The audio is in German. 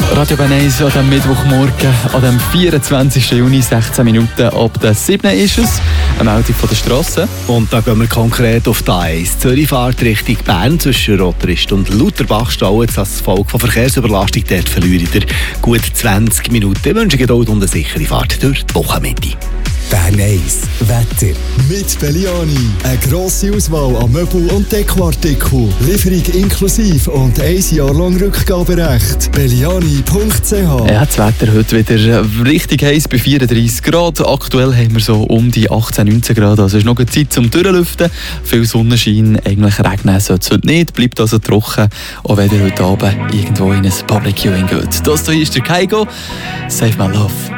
Radio Bern 1 an diesem Mittwochmorgen, an dem 24. Juni, 16 Minuten ab der 7. ist es. Eine Meldung von der Strasse. Und da gehen wir konkret auf die A1. Zürich-Fahrt Richtung Bern zwischen Rotterist und Lutherbach stauen. Als Folge von Verkehrsüberlastung dort verliert ihr gut 20 Minuten. Ich wünsche Geduld und eine sichere Fahrt durch die Wochenmitte. Bern 1 Wetter mit Belliani. Eine grosse Auswahl an Möbel- und Dekoartikeln. Lieferung inklusive und 1 Jahr lang Rückgaberecht. Belliani.ch. Ja, das Wetter heute wieder richtig heiß bei 34 Grad. Aktuell haben wir so um die 18, 19 Grad. Also es ist noch eine Zeit zum Durchlüften. Viel Sonnenschein. Eigentlich regnen sollte es heute nicht. Bleibt also trocken. Auch wenn ihr heute Abend irgendwo in ein Public Viewing geht. Das hier ist der Kaigo. Save my love.